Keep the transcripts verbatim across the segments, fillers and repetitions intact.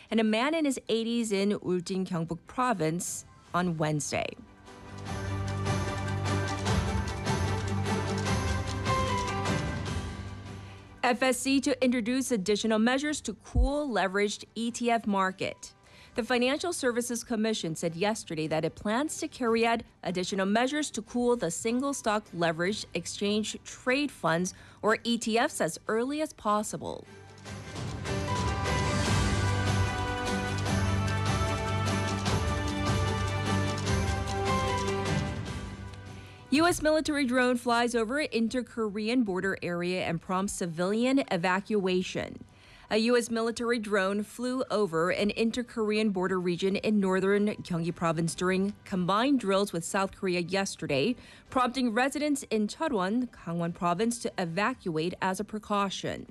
and a man in his eighties in Ultin, Gyeongbuk province on Wednesday. F S C to introduce additional measures to cool leveraged E T F market. The Financial Services Commission said yesterday that it plans to carry out additional measures to cool the single stock leveraged exchange trade funds, or E T Fs, as early as possible. U S military drone flies over inter-Korean border area and prompts civilian evacuation. A U S military drone flew over an inter-Korean border region in northern Gyeonggi province during combined drills with South Korea yesterday, prompting residents in Cheolwon, Gangwon province to evacuate as a precaution.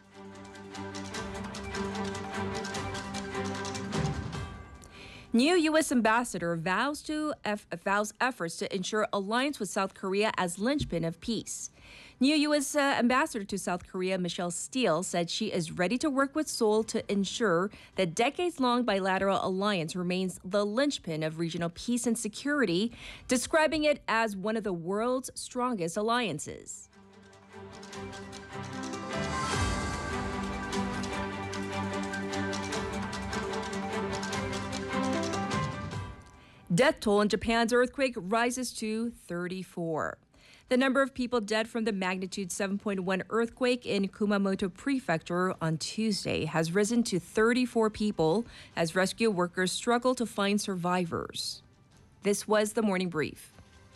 New U S ambassador vows to F- vows efforts to ensure alliance with South Korea as linchpin of peace. New U S uh, ambassador to South Korea, Michelle Steele, said she is ready to work with Seoul to ensure that decades-long bilateral alliance remains the linchpin of regional peace and security, describing it as one of the world's strongest alliances. Death toll in Japan's earthquake rises to thirty-four. The number of people dead from the magnitude seven point one earthquake in Kumamoto Prefecture on Tuesday has risen to thirty-four people as rescue workers struggle to find survivors. This was the Morning Brief.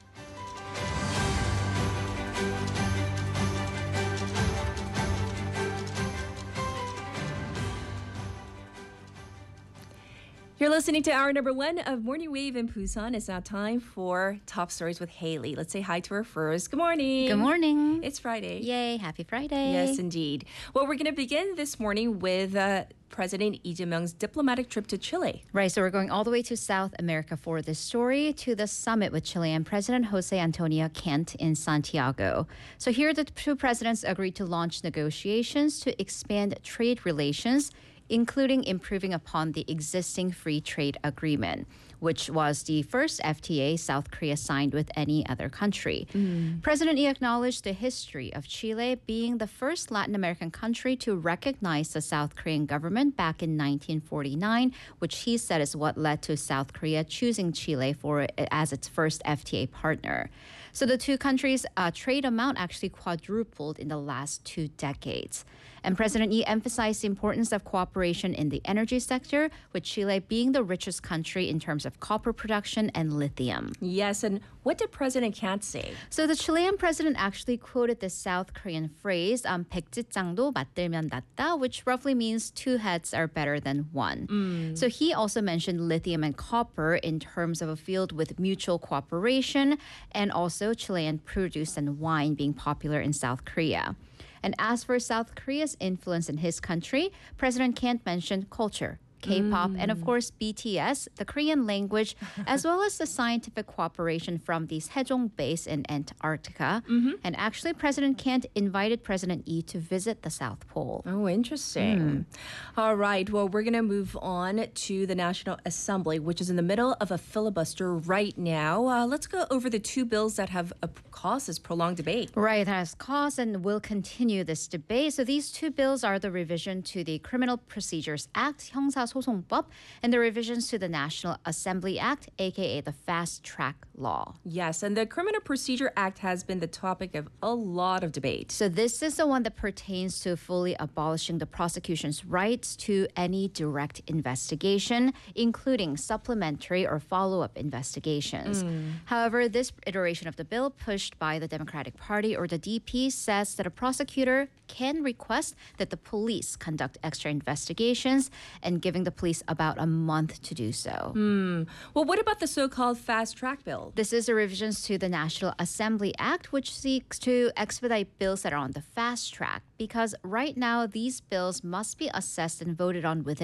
You're listening to hour number one of Morning Wave in Busan. It's now time for Top Stories with Haley. Let's say hi to her first. Good morning. Good morning. It's Friday. Yay, happy Friday. Yes, indeed. Well, we're going to begin this morning with uh, President Lee Jae-myung's diplomatic trip to Chile. Right, so we're going all the way to South America for this story, to the summit with Chilean President Jose Antonio Kant in Santiago. So here the two presidents agreed to launch negotiations to expand trade relations, including improving upon the existing free trade agreement, which was the first F T A South Korea signed with any other country. Mm. President Lee acknowledged the history of Chile being the first Latin American country to recognize the South Korean government back in nineteen forty-nine, which he said is what led to South Korea choosing Chile for as its first F T A partner. So the two countries' uh, trade amount actually quadrupled in the last two decades. And President Lee emphasized the importance of cooperation in the energy sector, with Chile being the richest country in terms of copper production and lithium. Yes, and what did President Kant say? So the Chilean president actually quoted the South Korean phrase, um, 백지장도 맞들면 낫다, which roughly means two heads are better than one. Mm. So he also mentioned lithium and copper in terms of a field with mutual cooperation, and also Chilean produce and wine being popular in South Korea. And as for South Korea's influence in his country, President Kant mentioned culture, K-pop, mm. and of course B T S, the Korean language, as well as the scientific cooperation from the Sejong base in Antarctica. Mm-hmm. And actually, President Kant invited President Lee to visit the South Pole. Oh, interesting. Mm. All right. Well, we're going to move on to the National Assembly, which is in the middle of a filibuster right now. Uh, let's go over the two bills that have uh, caused this prolonged debate. Right. That has caused and will continue this debate. So these two bills are the revision to the Criminal Procedures Act, 형사소송법, and the revisions to the National Assembly Act, aka the Fast Track Law. Yes, and the Criminal Procedure Act has been the topic of a lot of debate. So this is the one that pertains to fully abolishing the prosecution's rights to any direct investigation, including supplementary or follow-up investigations. Mm. However, this iteration of the bill, pushed by the Democratic Party or the D P, says that a prosecutor can request that the police conduct extra investigations and giving the police about a month to do so. Hmm. Well, what about the so-called fast track bill? This is the revisions to the National Assembly Act, which seeks to expedite bills that are on the fast track, because right now these bills must be assessed and voted on within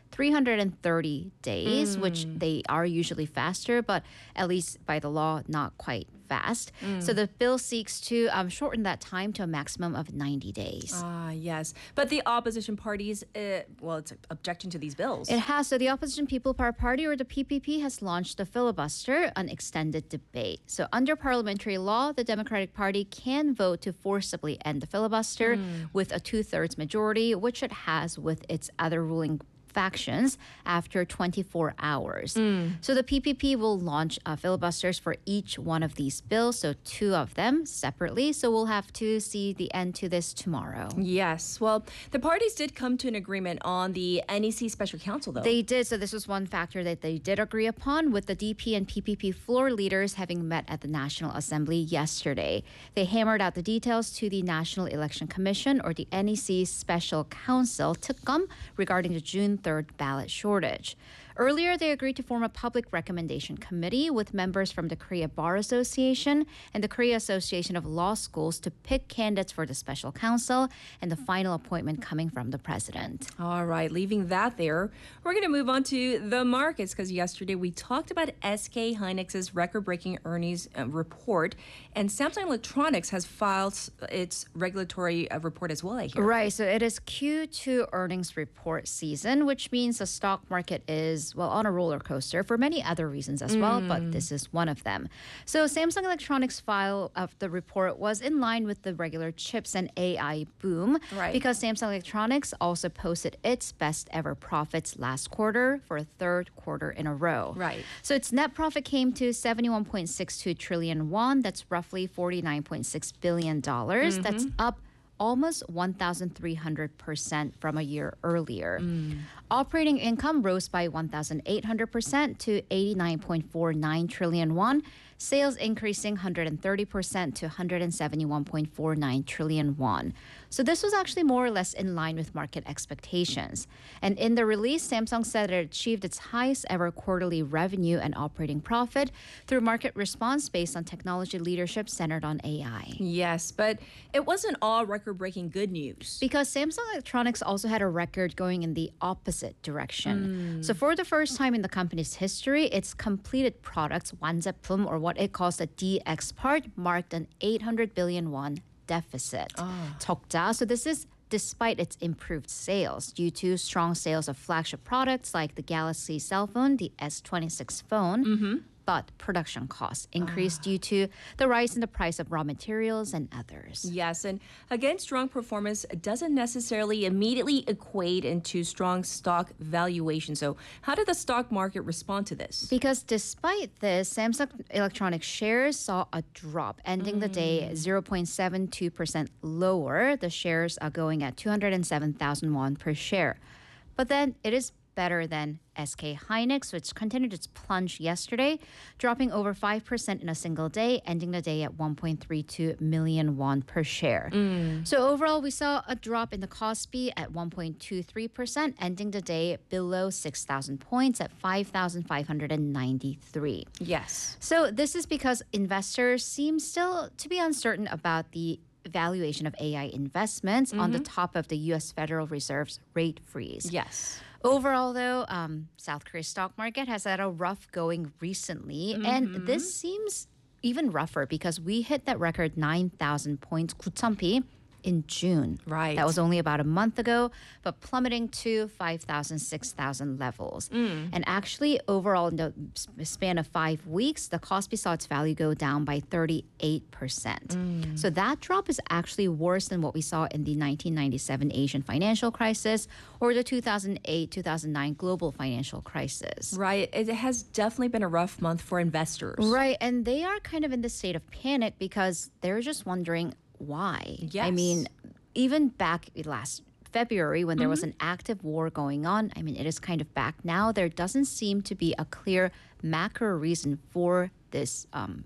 three hundred thirty days, mm. which they are usually faster, but at least by the law, not quite fast. Mm. So the bill seeks to um, shorten that time to a maximum of ninety days. Ah, yes. But the opposition parties, uh, well, it's objecting to these bills. It has. So the Opposition People Power Party, or the P P P, has launched a filibuster, an extended debate. So under parliamentary law, the Democratic Party can vote to forcibly end the filibuster mm. with a two-thirds majority, which it has with its other ruling factions after twenty-four hours. Mm. So the P P P will launch uh, filibusters for each one of these bills, so two of them separately. So we'll have to see the end to this tomorrow. Yes. Well, the parties did come to an agreement on the N E C Special Counsel, though. They did. So this was one factor that they did agree upon, with the D P and P P P floor leaders having met at the National Assembly yesterday. They hammered out the details to the National Election Commission, or the N E C Special Counsel, 특검, regarding the June third ballot shortage. Earlier, they agreed to form a public recommendation committee with members from the Korea Bar Association and the Korea Association of Law Schools to pick candidates for the special counsel, and the final appointment coming from the president. All right, leaving that there, we're going to move on to the markets, because yesterday we talked about S K Hynix's record-breaking earnings uh, report, and Samsung Electronics has filed its regulatory uh, report as well, I hear. Right, so it is Q two earnings report season, which means the stock market is, well, on a roller coaster for many other reasons as well, mm. but this is one of them. So Samsung Electronics' file of the report was in line with the regular chips and A I boom, right, because Samsung Electronics also posted its best ever profits last quarter for a third quarter in a row. Right. So its net profit came to seventy-one point six two trillion won. That's roughly forty-nine point six billion dollars. Mm-hmm. That's up almost one thousand three hundred percent from a year earlier. Mm. Operating income rose by one thousand eight hundred percent to eighty-nine point four nine trillion won. Sales increasing one hundred thirty percent to one hundred seventy-one point four nine trillion won. So this was actually more or less in line with market expectations. And in the release, Samsung said it achieved its highest ever quarterly revenue and operating profit through market response based on technology leadership centered on A I. Yes, but it wasn't all record-breaking good news. Because Samsung Electronics also had a record going in the opposite direction. Mm. So for the first time in the company's history, its completed products, 완제품, or what it calls the D X part, marked an eight hundred billion won deficit. Ah. 적자. So this is despite its improved sales due to strong sales of flagship products like the Galaxy cell phone, the S twenty-six phone. Mm-hmm. But production costs increased ah. due to the rise in the price of raw materials and others. Yes, and again, strong performance doesn't necessarily immediately equate into strong stock valuation. So how did the stock market respond to this? Because despite this, Samsung Electronics shares saw a drop, ending mm. the day zero point seven two percent lower. The shares are going at two hundred seven thousand won per share. But then it is better than S K Hynix, which continued its plunge yesterday, dropping over five percent in a single day, ending the day at one point three two million won per share. Mm. So overall, we saw a drop in the Kospi at one point two three percent, ending the day below six thousand points at five thousand five hundred ninety-three. Yes. So this is because investors seem still to be uncertain about the valuation of A I investments mm-hmm. on the top of the U S Federal Reserve's rate freeze. Yes. Overall, though, um, South Korea's stock market has had a rough going recently. Mm-hmm. And this seems even rougher because we hit that record nine thousand points, 구천 in June. Right. That was only about a month ago, but plummeting to five thousand, six thousand levels. Mm. And actually, overall, in the span of five weeks, the Kospi saw its value go down by thirty-eight percent. Mm. So that drop is actually worse than what we saw in the nineteen ninety-seven Asian financial crisis or the two thousand eight, two thousand nine global financial crisis. Right. It has definitely been a rough month for investors. Right. And they are kind of in this state of panic because they're just wondering, why? Yes. I mean, even back last February when there mm-hmm. was an active war going on, I mean, it is kind of back now. There doesn't seem to be a clear macro reason for this um,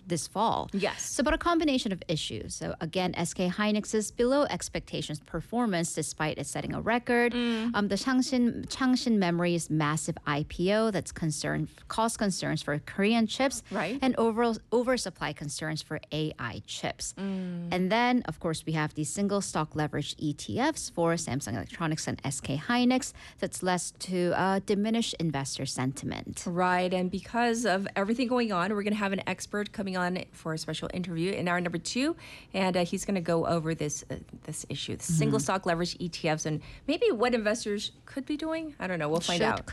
this fall. Yes. So, but a combination of issues. So, again, S K Hynix's below expectations performance despite it setting a record. Mm. Um, the Changshin, Changshin Memory's massive I P O that's concern, caused concerns for Korean chips. Right. And overall oversupply concerns for A I chips. Mm. And then, of course, we have these single stock leveraged E T Fs for Samsung Electronics and S K Hynix that's led to uh, diminish investor sentiment. Right, and because of everything going on, we're going to have an expert coming on for a special interview in hour number two, and uh, he's going to go over this uh, this issue, the mm-hmm. single stock leverage E T Fs, and maybe what investors could be doing. I don't know. We'll find Should, out.